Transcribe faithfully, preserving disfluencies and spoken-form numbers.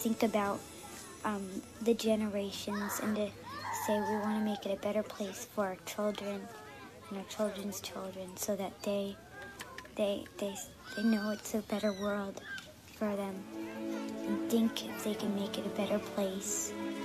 think about um, the generations and to say we want to make it a better place for our children and our children's children, so that they they they they know it's a better world for them, and think if they can make it a better place.